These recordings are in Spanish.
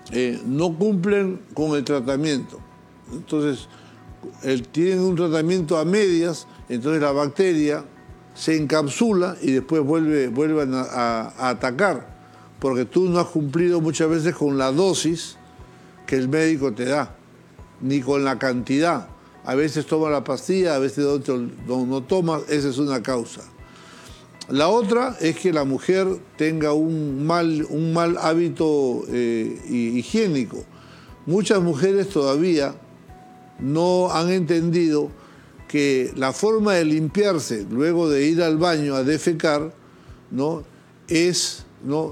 no cumplen con el tratamiento. Entonces, tienen un tratamiento a medias, entonces la bacteria se encapsula y después vuelven a atacar, porque tú no has cumplido muchas veces con la dosis que el médico te da, ni con la cantidad. A veces tomas la pastilla, a veces no tomas, esa es una causa. La otra es que la mujer tenga un mal hábito higiénico. Muchas mujeres todavía no han entendido que la forma de limpiarse luego de ir al baño a defecar, ¿no? es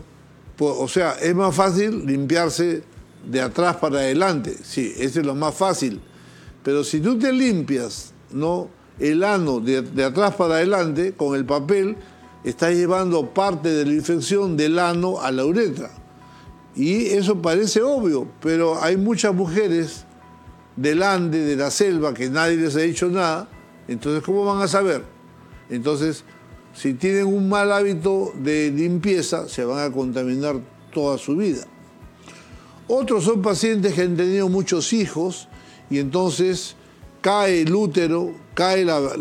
más fácil limpiarse de atrás para adelante. Sí, ese es lo más fácil. Pero si tú te limpias, ¿no?, el ano de atrás para adelante con el papel, estás llevando parte de la infección del ano a la uretra. Y eso parece obvio, pero hay muchas mujeres del Ande, de la selva, que nadie les ha dicho nada. Entonces, ¿cómo van a saber? Entonces, si tienen un mal hábito de limpieza, se van a contaminar toda su vida. Otros son pacientes que han tenido muchos hijos y entonces cae el útero, cae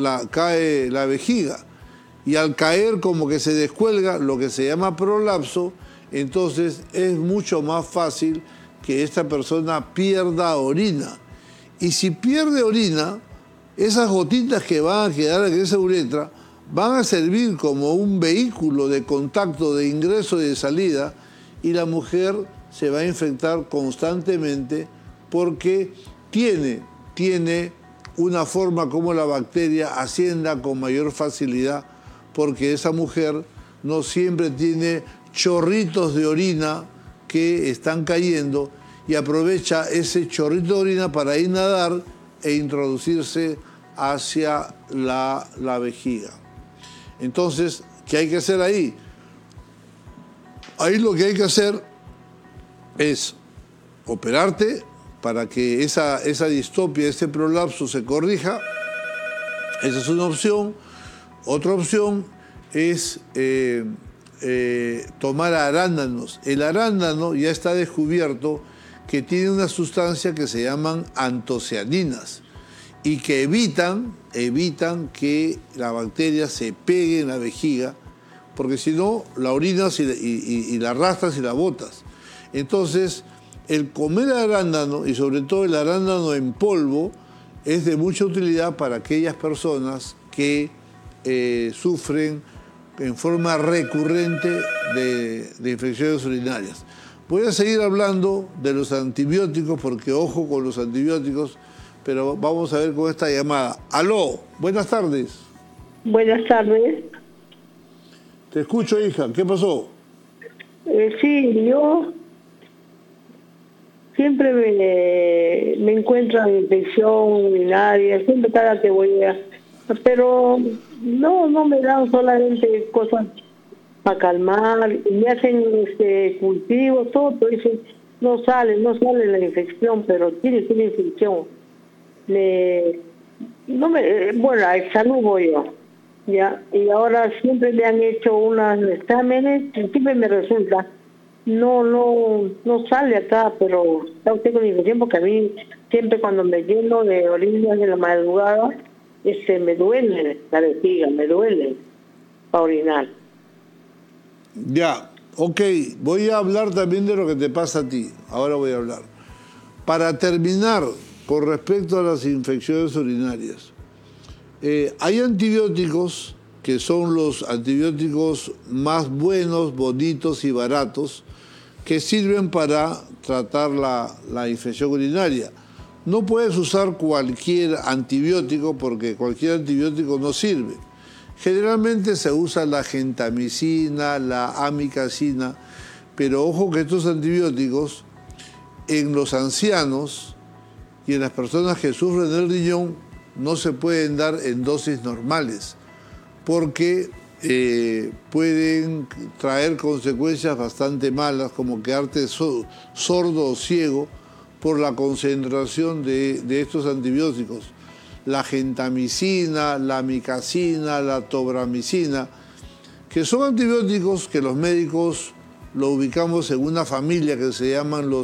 la vejiga. Y al caer como que se descuelga lo que se llama prolapso, entonces es mucho más fácil que esta persona pierda orina. Y si pierde orina, esas gotitas que van a quedar en esa uretra van a servir como un vehículo de contacto, de ingreso y de salida, y la mujer se va a infectar constantemente porque tiene una forma como la bacteria ascienda con mayor facilidad, porque esa mujer no siempre tiene chorritos de orina que están cayendo y aprovecha ese chorrito de orina para ir a nadar e introducirse hacia la vejiga. Entonces, ¿qué hay que hacer ahí? Ahí lo que hay que hacer es operarte para que esa distopia, ese prolapso se corrija. Esa es una opción. Otra opción es tomar arándanos. El arándano ya está descubierto que tiene una sustancia que se llaman antocianinas y que evitan que la bacteria se pegue en la vejiga, porque si no, la orinas y la arrastras y la botas. Entonces, el comer arándano, y sobre todo el arándano en polvo, es de mucha utilidad para aquellas personas que sufren en forma recurrente de infecciones urinarias. Voy a seguir hablando de los antibióticos, porque ojo con los antibióticos, pero vamos a ver con esta llamada. Aló, buenas tardes. Buenas tardes. Te escucho, hija. ¿Qué pasó? Sí, yo siempre me encuentro en infección urinaria, siempre cada que voy a... Pero no me dan solamente cosas para calmar, y me hacen cultivos, todo, pero dicen, no sale la infección, pero tiene infección. Bueno, al salud voy yo, ya, y ahora siempre me han hecho unos exámenes y siempre me resulta, no sale acá, pero tengo la infección porque a mí siempre cuando me lleno de orinas en la madrugada, me duele la vejiga, me duele para orinar. Ya, ok, voy a hablar también de lo que te pasa a ti. Ahora voy a hablar. Para terminar, con respecto a las infecciones urinarias, hay antibióticos que son los antibióticos más buenos, bonitos y baratos que sirven para tratar la infección urinaria. No puedes usar cualquier antibiótico porque cualquier antibiótico no sirve. Generalmente se usa la gentamicina, la amikacina, pero ojo que estos antibióticos en los ancianos y en las personas que sufren del riñón no se pueden dar en dosis normales porque pueden traer consecuencias bastante malas, como quedarte sordo o ciego por la concentración de estos antibióticos. La gentamicina, la amikacina, la tobramicina, que son antibióticos que los médicos lo ubicamos en una familia que se llaman los